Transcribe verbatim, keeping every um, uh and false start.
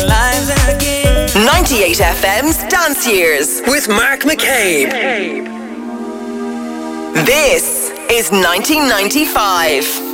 lives again. ninety-eight F M's Dance Years with Mark McCabe. This is nineteen ninety-five.